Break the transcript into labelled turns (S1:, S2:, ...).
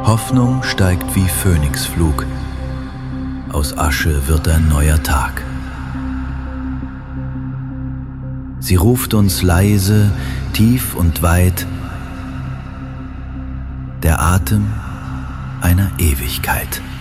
S1: Hoffnung steigt wie Phönixflug. Aus Asche wird ein neuer Tag. Sie ruft uns leise, tief und weit, der Atem einer Ewigkeit.